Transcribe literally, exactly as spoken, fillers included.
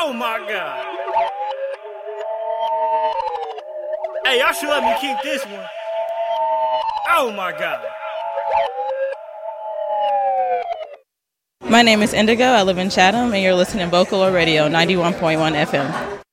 Oh my God. Hey, y'all should let me keep this one. Oh my God. My name is Indigo. I live in Chatham, and you're listening to Vocalo Radio ninety-one point one F M.